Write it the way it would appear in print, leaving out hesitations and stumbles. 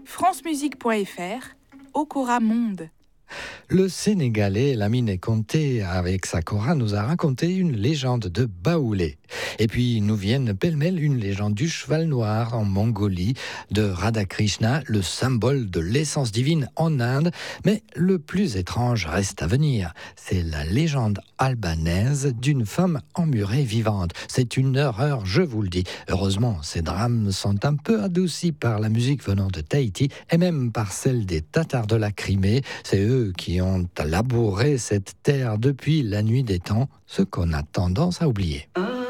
francemusique.fr, Okora Monde. Le Sénégalais Lamine Conté, avec sa kora, nous a raconté une légende de Baoulé. Et puis nous viennent pêle-mêle une légende du cheval noir en Mongolie, de Radhakrishna, le symbole de l'essence divine en Inde. Mais le plus étrange reste à venir. C'est la légende albanaise d'une femme emmurée vivante. C'est une horreur, je vous le dis. Heureusement, ces drames sont un peu adoucis par la musique venant de Tahiti et même par celle des Tatars de la Crimée. C'est eux qui ont labouré cette terre depuis la nuit des temps, ce qu'on a tendance à oublier.